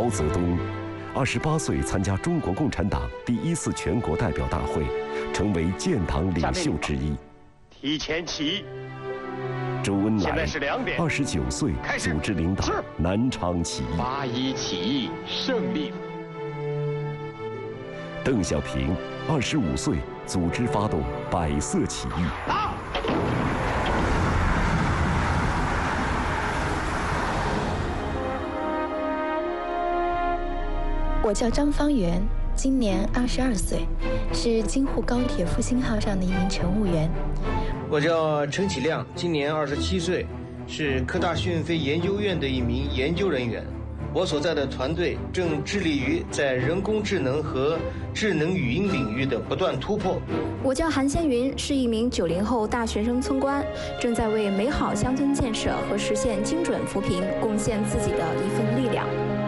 毛泽东，28岁参加中国共产党第1次全国代表大会，成为建党领袖之一。 提前起义。 周恩来现在是2点 ，29岁组织领导南昌起义。 8·1起义胜利了。 邓小平25岁组织发动百色起义。 打！ 我叫张方圆，今年22岁，是京沪高铁复兴号上的一名乘务员。 我叫陈启亮，今年27岁，是科大讯飞研究院的一名研究人员。我所在的团队正致力于在人工智能和智能语音领域的不断突破。 我叫韩先云，是一名90后大学生村官，正在为美好乡村建设和实现精准扶贫贡献自己的一份力量。